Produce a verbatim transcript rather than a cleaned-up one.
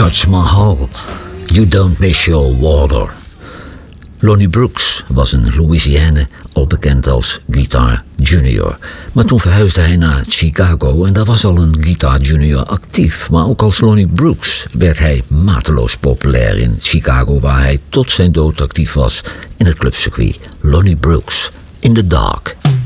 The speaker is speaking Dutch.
Taj Mahal, You Don't Miss Your Water. Lonnie Brooks was in Louisiana al bekend als Guitar Junior. Maar toen verhuisde hij naar Chicago en daar was al een Guitar Junior actief. Maar ook als Lonnie Brooks werd hij mateloos populair in Chicago, waar hij tot zijn dood actief was in het clubcircuit. Lonnie Brooks, In the Dark.